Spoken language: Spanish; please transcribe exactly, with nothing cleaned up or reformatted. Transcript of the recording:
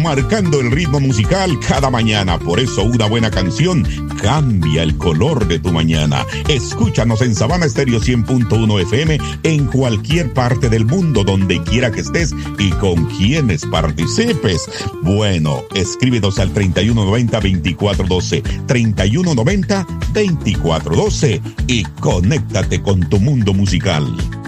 marcando el ritmo musical cada mañana. Por eso una buena canción cambia el color de tu mañana. Escúchanos en Sabana Estéreo cien punto uno F M en cualquier parte del mundo, donde quiera que estés y con quienes participes. Bueno, escríbenos al treinta y uno noventa, veinticuatro doce, treinta y uno noventa, veinticuatro doce y conéctate con tu mundo musical.